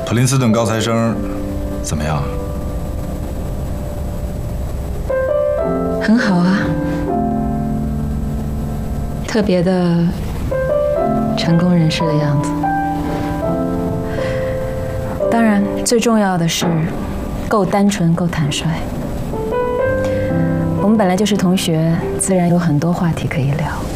普林斯顿高材生怎么样？ 很好啊，特别的成功人士的样子。当然，最重要的是够单纯、够坦率。我们本来就是同学，自然有很多话题可以聊。